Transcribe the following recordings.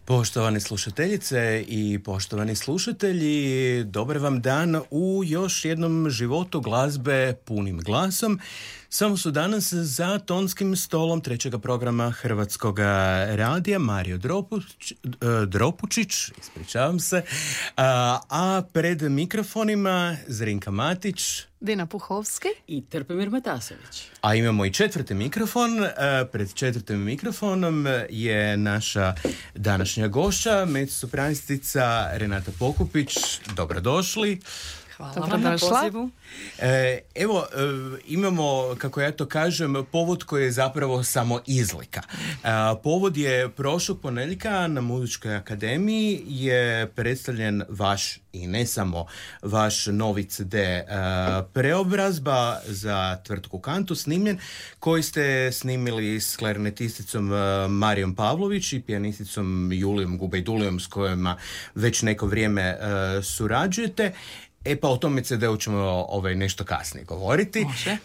Poštovane slušateljice i poštovani slušatelji, dobar vam dan u još jednom životu glazbe punim glasom. Samo su danas za tonskim stolom trećega programa Hrvatskog radija Mario Dropučić, ispričavam se, a pred mikrofonima Zrinka Matić, Dina Puhovski i Trpimir Matasović. A imamo i četvrti mikrofon. Pred četvrtim mikrofonom je naša današnja gošća, mezzosopranistica Renata Pokupić. Dobrodošli. Hvala vam na pozivu. Evo, imamo, kako ja to kažem, povod koji je zapravo samo izlika. Povod je prošlog ponedjeljka na Muzičkoj akademiji je predstavljen vaš i ne samo vaš novi CD Preobrazba za tvrtku Kantu snimljen, koji ste snimili s klarinetisticom Marijom Pavlović i pijanisticom Julijom Gubajdulijom s kojima već neko vrijeme surađujete. Pa o tome CD-u ćemo nešto kasnije govoriti. Može.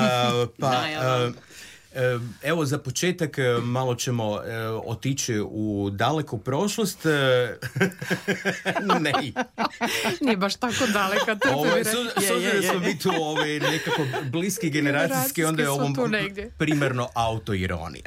Evo za početak malo ćemo otići u daleku prošlost. Ne. Nije baš tako daleka. S obzirom da smo mi tu nekako bliski generacijski, onda je ovo primarno autoironija.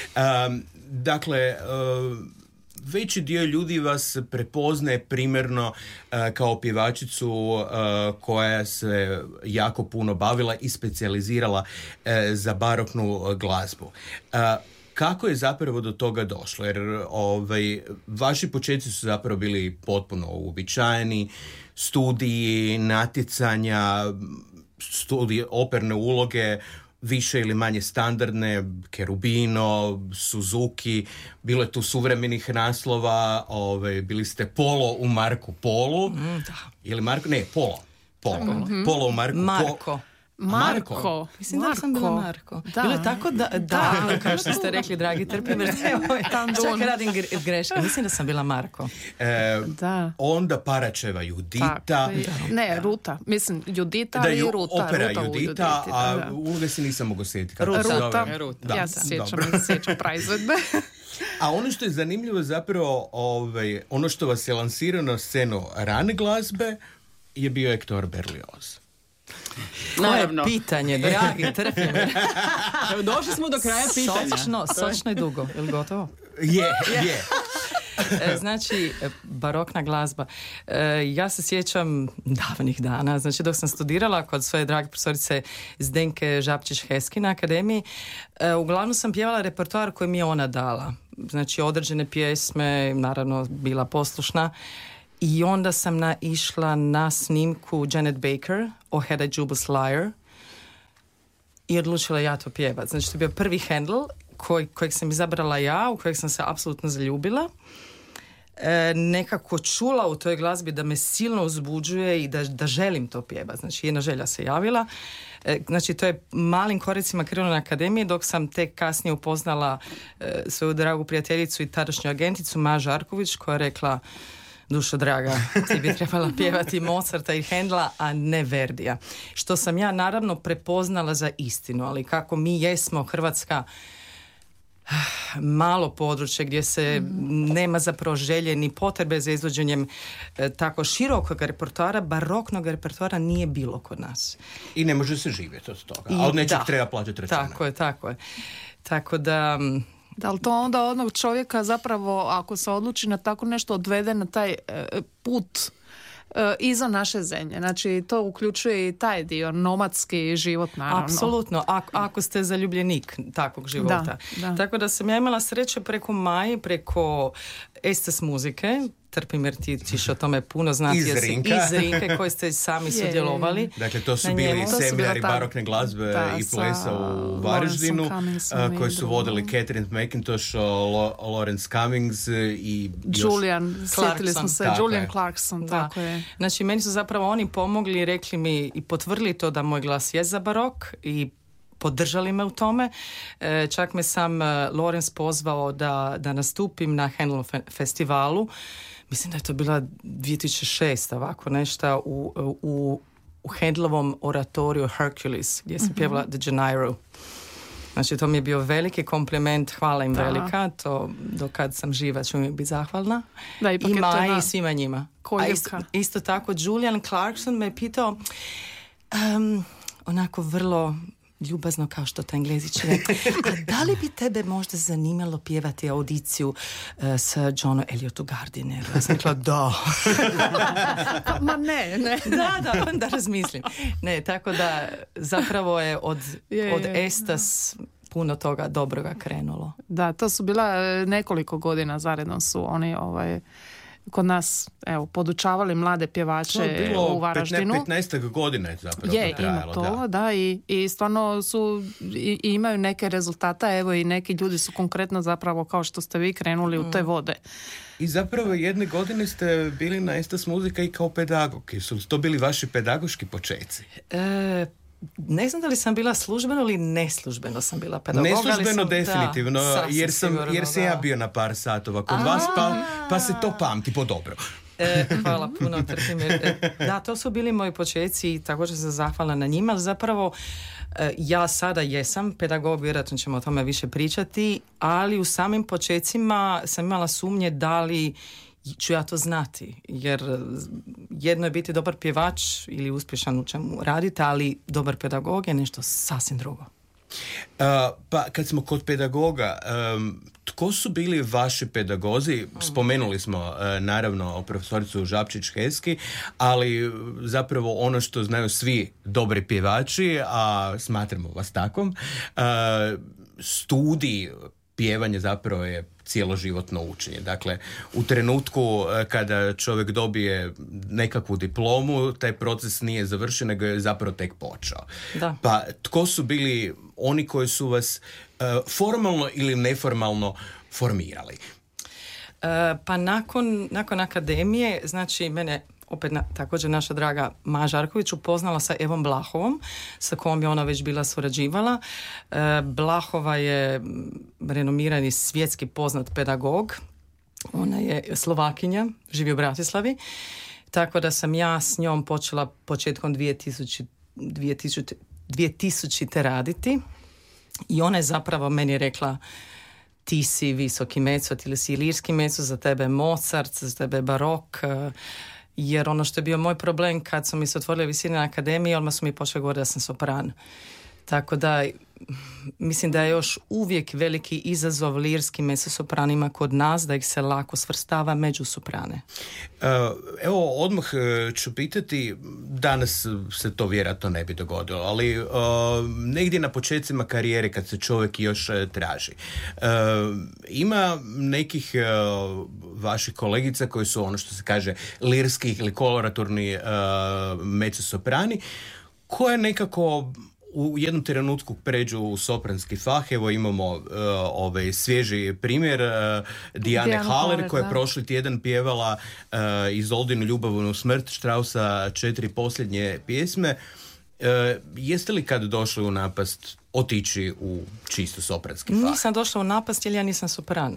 Dakle, veći dio ljudi vas prepoznaje primarno kao pjevačicu koja se jako puno bavila i specijalizirala za baroknu glazbu. Kako je zapravo do toga došlo? Jer vaši početci su zapravo bili potpuno uobičajeni, studiji, natjecanja, studije, operne uloge, više ili manje standardne, Cherubino, Suzuki, bilo je tu suvremenih naslova, bili ste Polo u Marku Polu. Da. Ili Marko? Ne, Polo. Polo u Marku Marko. Mislim da sam bila Marko. Da. Bilo je tako da, kao što ste rekli, dragi Trpimir, čak radim greške. Mislim da sam bila Marko. Onda Paračeva Judita. Ne, Ruta. Mislim, Judita i Ruta. Opera Judita, a uloge se nisam mogao sjetiti. Ruta. Ja se sjećam praizvedbe. A ono što je zanimljivo zapravo, ono što vas je lansirano na scenu rane glazbe je bio Hector Berlioz. Naravno. Koje pitanje, dragi Trpimir. Došli smo do kraja pitanja. Sočno i dugo. Je li gotovo? Je. Znači, barokna glazba. Ja se sjećam davnih dana, znači dok sam studirala kod svoje drage profesorice Zdenke Žapčić-Heski na akademiji, uglavnom sam pjevala repertoar koji mi je ona dala. Znači, određene pjesme, naravno, bila poslušna. I onda sam išla na snimku Janet Baker o Hedda Jubel's Lyre i odlučila ja to pjevat. Znači, to je bio prvi Handel kojeg sam izabrala ja, u kojeg sam se apsolutno zaljubila. Nekako čula u toj glazbi da me silno uzbuđuje i da želim to pjevat. Znači, jedna želja se javila. Znači, to je malim koracima krenulo na akademiji, dok sam tek kasnije upoznala svoju dragu prijateljicu i tadašnju agenticu Maja Žarković, koja je rekla: dušo draga, ti bi trebala pjevati Mozarta i Handela, a ne Verdija. Što sam ja naravno prepoznala za istinu, ali kako mi jesmo Hrvatska malo područje gdje se nema zapravo želje ni potrebe za izvođenjem tako širokog repertoara, baroknog repertoara nije bilo kod nas. I ne može se živjeti od toga, a od nečeg treba plaćati račune. Tako je. Tako da... Da li to onda onog čovjeka zapravo, ako se odluči na tako nešto, odvede na taj put iza naše zemlje? Znači, to uključuje i taj dio, nomadski život, naravno. Apsolutno, ako ste zaljubljenik takvog života. Da. Tako da sam ja imala sreće preko Maje, preko Estes muzike. Trpimir, ti ćeš o tome puno znati. Iz Rinke koje ste sami sudjelovali. Dakle, to su bili semljari barokne glazbe i plesa u Varaždinu, koji su vodili Catherine McIntosh, Lawrence Cummings i Julian, sjetili smo se, Julian Clarkson, tako je. Znači, meni su zapravo oni pomogli i rekli mi i potvrdili to da moj glas je za barok i podržali me u tome. Čak me sam Lawrence pozvao da nastupim na Handelom festivalu. Mislim da je to bila 2006. ovako nešto u Handelovom oratoriju Hercules, gdje sam pjevala The Janeiro. Znači, to mi je bio veliki kompliment, hvala im velika, to dokad sam živa ću mi biti zahvalna. Da, ipak i je to Maji i svima njima. A isto tako, Julian Clarkson me pitao, onako vrlo ljubazno kao što to Englezi će reći, a da li bi tebe možda zanimalo pjevati audiciju sa Johnu Elliotu Gardineru? Ja sam rekla da. Ma ne. Da razmislim. Ne, tako da zapravo je od Estas puno toga dobroga krenulo. Da, to su bila nekoliko godina zaredom su oni kod nas, podučavali mlade pjevače u Varaždinu. 15 godina je zapravo trajalo. Ima to, da i stvarno su, i imaju neke rezultata, i neki ljudi su konkretno zapravo, kao što ste vi, krenuli u te vode. I zapravo jedne godine ste bili na Estas muzika i kao pedagog. Su to bili vaši pedagoški počeci? Ne znam da li sam bila službeno ili neslužbeno sam bila pedagog. Neslužbeno definitivno, jer sam ja bio na par satova kod vas, pa se to pamti po dobro. Hvala puno, trpim. Da, to su bili moji počeci i također sam zahvalna na njima. Zapravo, ja sada jesam pedagog, vjerojatno ćemo o tome više pričati, ali u samim počecima sam imala sumnje da li ću ja to znati, jer jedno je biti dobar pjevač ili uspješan u čemu radite, ali dobar pedagog je nešto sasvim drugo. Pa kad smo kod pedagoga, tko su bili vaši pedagozi? Spomenuli smo naravno profesoricu Žapčić-Heski, ali zapravo ono što znaju svi dobri pjevači, a smatramo vas takom, studij pjevanje zapravo je cijeloživotno učenje. Dakle, u trenutku kada čovjek dobije nekakvu diplomu, taj proces nije završen, nego je zapravo tek počeo. Da. Pa tko su bili oni koji su vas formalno ili neformalno formirali? Pa nakon akademije, znači mene opet također naša draga Maja Žarković upoznala sa Evom Blahovom, sa kojom je ona već bila surađivala. Blahova je renomirani svjetski poznat pedagog. Ona je Slovakinja, živi u Bratislavi. Tako da sam ja s njom počela početkom 2000 raditi. I ona je zapravo meni rekla: ti si visoki mecot ili si lirski mecot, za tebe Mozart, za tebe barok. Jer ono što je bio moj problem kad su mi se otvorile visine na akademiji, odmah su mi počeli govoriti da sam sopran. Tako da mislim da je još uvijek veliki izazov lirskim mezosopranima kod nas, da ih se lako svrstava među soprane. Evo, odmah ću pitati, danas se to vjerojatno ne bi dogodilo, ali negdje na početcima karijere kad se čovjek još traži. Ima nekih vaših kolegica koji su ono što se kaže lirski ili koloraturni mezzosoprani, koje nekako u jednom trenutku pređu u sopranski fah. Evo imamo svježi primjer Dijane Haller, koja je prošli tjedan pjevala Izoldinu ljubavnu smrt Straussa 4 posljednje pjesme. Jeste li kad došli u napast otići u čisto sopranski fah? Nisam došla u napast jer ja nisam sopran.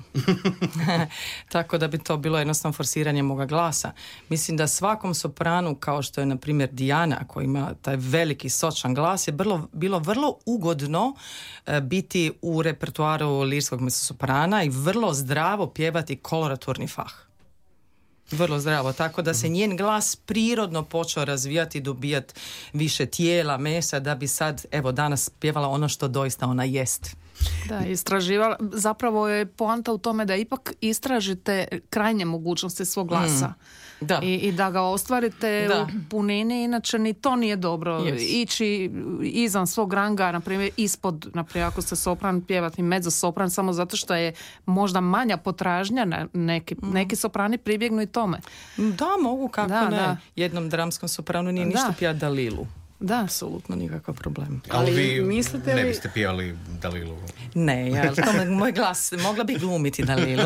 Tako da bi to bilo jednostavno forsiranje moga glasa. Mislim da svakom sopranu, kao što je na primjer Dijana, koja ima taj veliki sočan glas, je bilo vrlo ugodno biti u repertoaru lirskog mezzosoprana i vrlo zdravo pjevati koloraturni fah. Vrlo zdravo, tako da se njen glas prirodno počeo razvijati, dobijati više tijela, mesa, da bi sad, evo, danas pjevala ono što doista ona jest. Da, istraživala. Zapravo je poanta u tome da ipak istražite krajnje mogućnosti svog glasa. Da. I da ga ostvarite u punini, inače ni to nije dobro. Ići izvan svog ranga, na primjer ispod, na primjer ako ste sopran, pjevati mezzosopran samo zato što je možda manja potražnja na neki soprani pribjegnu i tome. Da, mogu, kako ne. Da. Jednom dramskom sopranu nije ništa pjevati Dalilu. Da, apsolutno nikakav problem. Ali vi mislite ne biste pjevali Dalilu? Ne, moj glas, mogla bi glumiti Dalilu.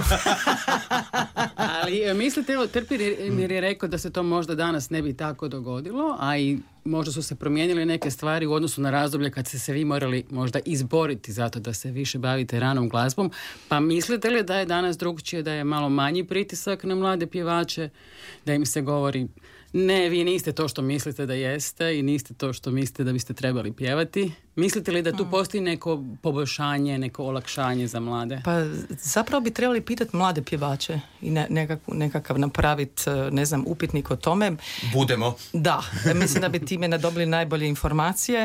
Ali mislite, evo, Trpimir je rekao da se to možda danas ne bi tako dogodilo, a i možda su se promijenile neke stvari u odnosu na razdoblje kad ste se vi morali možda izboriti zato da se više bavite ranom glazbom. Pa mislite li da je danas drugčije, da je malo manji pritisak na mlade pjevače, da im se govori Ne, vi niste to što mislite da jeste i niste to što mislite da biste trebali pjevati. Mislite li da tu postoji neko poboljšanje, neko olakšanje za mlade? Pa zapravo bi trebali pitati mlade pjevače i nekakav napraviti, ne znam, upitnik o tome. Budemo. Da, mislim da bi time dobili najbolje informacije.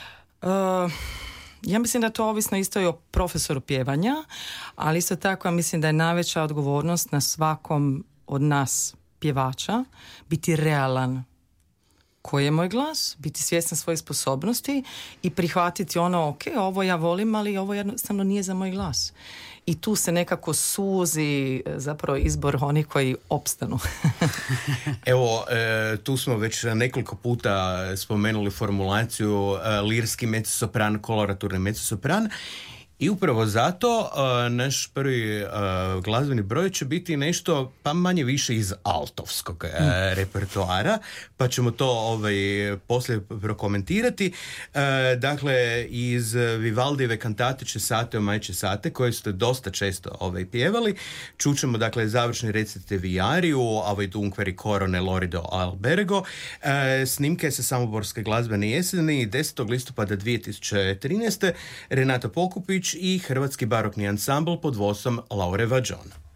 Ja mislim da to ovisno isto i o profesoru pjevanja, ali isto tako ja mislim da je najveća odgovornost na svakom od nas pjevača biti realan. Koji je moj glas? Biti svjestan svojih sposobnosti i prihvatiti ono, ok, ovo ja volim, ali ovo jednostavno nije za moj glas. I tu se nekako suzi zapravo izbor onih koji opstanu. Evo, tu smo već nekoliko puta spomenuli formulaciju lirski mezzosopran, koloraturni mezzosopran. I upravo zato naš prvi glazbeni broj će biti nešto pa manje više iz altovskog repertoara, pa ćemo to poslije prokomentirati. Dakle, iz Vivaldijeve kantate Cessate o mai cessate, koje ste dosta često pjevali, čućemo dakle završni recite Viariju, a voi dunque ricorre lorido albergo, snimke sa Samoborske glazbene jeseni 10. listopada 2013. Renata Pokupić i Hrvatski barokni ansambl pod vodstvom Laure Vadžon.